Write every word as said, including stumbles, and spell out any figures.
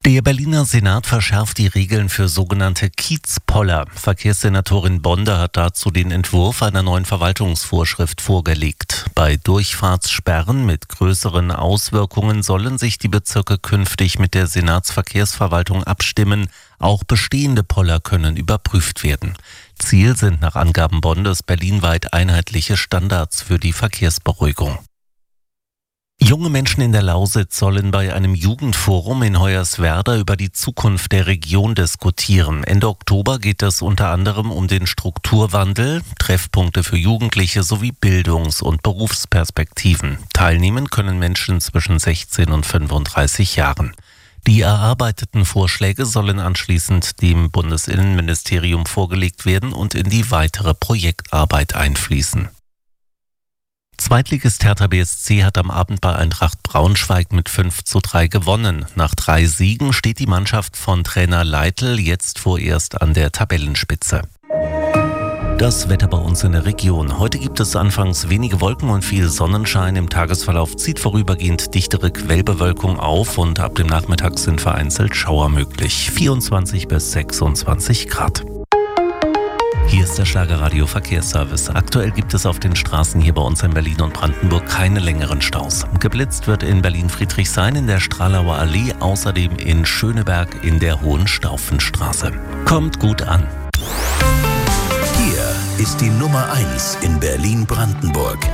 Der Berliner Senat verschärft die Regeln für sogenannte Kiezpoller. Verkehrssenatorin Bonde hat dazu den Entwurf einer neuen Verwaltungsvorschrift vorgelegt. Bei Durchfahrtssperren mit größeren Auswirkungen sollen sich die Bezirke künftig mit der Senatsverkehrsverwaltung abstimmen. Auch bestehende Poller können überprüft werden. Ziel sind nach Angaben Bondes berlinweit einheitliche Standards für die Verkehrsberuhigung. Junge Menschen in der Lausitz sollen bei einem Jugendforum in Hoyerswerda über die Zukunft der Region diskutieren. Ende Oktober geht es unter anderem um den Strukturwandel, Treffpunkte für Jugendliche sowie Bildungs- und Berufsperspektiven. Teilnehmen können Menschen zwischen sechzehn und fünfunddreißig Jahren. Die erarbeiteten Vorschläge sollen anschließend dem Bundesinnenministerium vorgelegt werden und in die weitere Projektarbeit einfließen. Zweitligist Hertha B S C hat am Abend bei Eintracht Braunschweig mit fünf zu drei gewonnen. Nach drei Siegen steht die Mannschaft von Trainer Leitl jetzt vorerst an der Tabellenspitze. Das Wetter bei uns in der Region. Heute gibt es anfangs wenige Wolken und viel Sonnenschein. Im Tagesverlauf zieht vorübergehend dichtere Quellbewölkung auf und ab dem Nachmittag sind vereinzelt Schauer möglich. vierundzwanzig bis sechsundzwanzig Grad. Hier ist der Schlagerradio Verkehrsservice. Aktuell gibt es auf den Straßen hier bei uns in Berlin und Brandenburg keine längeren Staus. Geblitzt wird in Berlin-Friedrichshain in der Stralauer Allee, außerdem in Schöneberg in der Hohenstaufenstraße. Kommt gut an. Hier ist die Nummer eins in Berlin-Brandenburg.